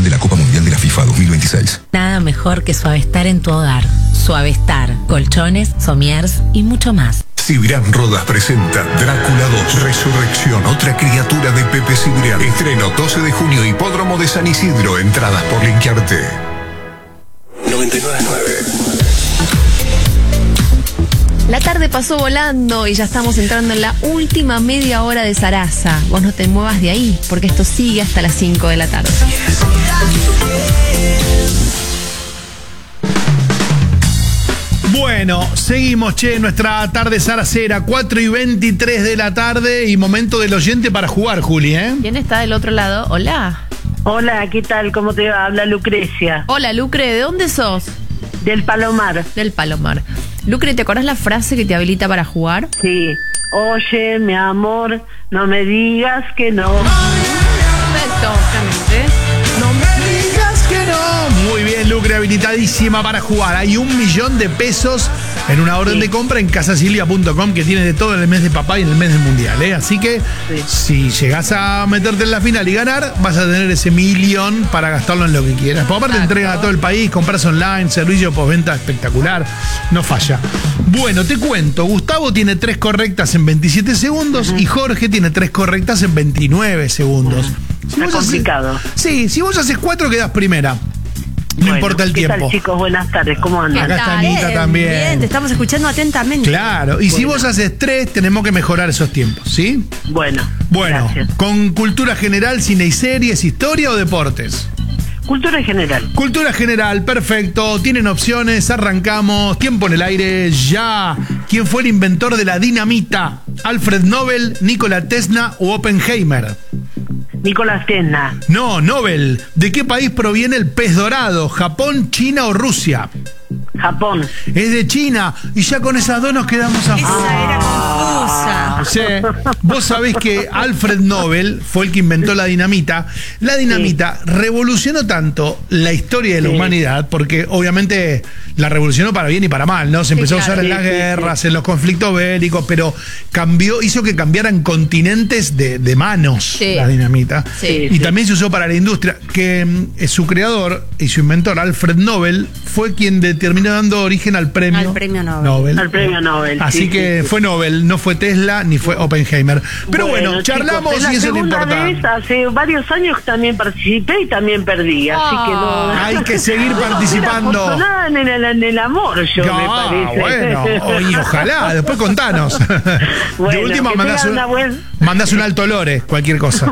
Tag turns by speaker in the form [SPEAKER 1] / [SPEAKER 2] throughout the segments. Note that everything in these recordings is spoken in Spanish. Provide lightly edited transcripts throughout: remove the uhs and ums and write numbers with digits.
[SPEAKER 1] oficial de la Copa Mundial de la FIFA 2026.
[SPEAKER 2] Nada mejor que Suavestar en tu hogar. Suavestar, colchones, somiers y mucho más.
[SPEAKER 3] Cibrián Rodas presenta Drácula 2, Resurrección, otra criatura de Pepe Cibrián. Estreno 12 de junio, Hipódromo de San Isidro. Entradas por Linkearte. 99.9.
[SPEAKER 4] La tarde pasó volando y ya estamos entrando en la última media hora de Sarasa. Vos no te muevas de ahí, porque esto sigue hasta las 5 de la tarde.
[SPEAKER 5] Bueno, seguimos, nuestra tarde saracera, 4:23 de la tarde y momento del oyente para jugar, Juli, ¿eh?
[SPEAKER 4] ¿Quién está del otro lado? Hola.
[SPEAKER 6] Hola, ¿qué tal? ¿Cómo te va? Habla Lucrecia.
[SPEAKER 4] Hola, Lucre, ¿de dónde sos?
[SPEAKER 6] Del Palomar.
[SPEAKER 4] Del Palomar. Lucre, ¿te acordás la frase que te habilita para jugar?
[SPEAKER 6] Sí. Oye, mi amor, no me digas que no.
[SPEAKER 4] Perfecto, justamente.
[SPEAKER 5] No me digas que no. Muy bien, Lucre, habilitadísima para jugar. Hay 1 millón de pesos en una orden de compra en casasilvia.com que tiene de todo en el mes de papá y en el mes del mundial, ¿eh? Así que si llegás a meterte en la final y ganar, vas a tener ese millón para gastarlo en lo que quieras. Por aparte, entregan a todo el país, compras online, servicio postventa espectacular, no falla. Bueno, te cuento, Gustavo tiene 3 correctas en 27 segundos y Jorge tiene 3 correctas en 29 segundos.
[SPEAKER 6] Está complicado.
[SPEAKER 5] Sí, si vos haces 4 quedás primera. No importa el tiempo.
[SPEAKER 6] ¿Qué tal, chicos? Buenas tardes, ¿cómo andan?
[SPEAKER 5] Acá está Anita también.
[SPEAKER 4] Bien, te estamos escuchando atentamente.
[SPEAKER 5] Claro, y si vos haces 3, tenemos que mejorar esos tiempos, ¿sí?
[SPEAKER 6] Bueno,
[SPEAKER 5] gracias. Con cultura general, cine y series, historia o deportes.
[SPEAKER 6] Cultura general.
[SPEAKER 5] Cultura general, perfecto. Tienen opciones, arrancamos. Tiempo en el aire, ya. ¿Quién fue el inventor de la dinamita? ¿Alfred Nobel, Nikola Tesla o Oppenheimer?
[SPEAKER 6] Nicolás Tesla.
[SPEAKER 5] No, Nobel. ¿De qué país proviene el pez dorado? ¿Japón, China o Rusia?
[SPEAKER 6] Japón.
[SPEAKER 5] Es de China. Y ya con esas dos nos quedamos a...
[SPEAKER 4] Esa era confusa.
[SPEAKER 5] Sí. Vos sabés que Alfred Nobel fue el que inventó la dinamita. La dinamita revolucionó tanto la historia de la humanidad, porque obviamente la revolucionó para bien y para mal, ¿no? Se empezó a usar en las guerras, en los conflictos bélicos, pero hizo que cambiaran continentes de manos la dinamita. Y también se usó para la industria, que su creador y su inventor, Alfred Nobel, fue quien terminó dando origen al premio Nobel.
[SPEAKER 6] Al premio Nobel.
[SPEAKER 5] Así que fue Nobel, no fue Tesla ni fue Oppenheimer. Pero bueno, charlamos, chicos, y eso es lo importante.
[SPEAKER 6] Hace varios años también participé y también perdí, así que no.
[SPEAKER 5] Hay que seguir participando.
[SPEAKER 6] En el amor, yo me parece.
[SPEAKER 5] Bueno, y ojalá, después contanos.
[SPEAKER 6] Bueno,
[SPEAKER 5] de última mandás un alto lore, cualquier cosa.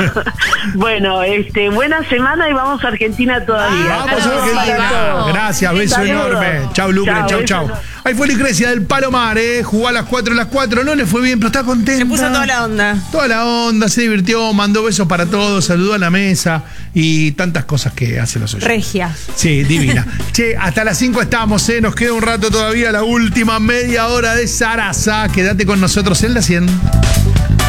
[SPEAKER 6] Bueno, buena semana y vamos a Argentina todavía.
[SPEAKER 5] Vamos a Argentina. Gracias, beso enorme. Chau, Lucre, chau. Ahí fue Lucrecia del Palomar, jugó a las 4 no le fue bien, pero está contenta.
[SPEAKER 4] Se puso toda la onda.
[SPEAKER 5] Toda la onda, se divirtió, mandó besos para todos, saludó a la mesa y tantas cosas que hace los oyentes.
[SPEAKER 4] Regia.
[SPEAKER 5] Sí, divina. Che, hasta las 5 estamos, nos queda un rato todavía, la última media hora de Sarasa. Quédate con nosotros en la 100.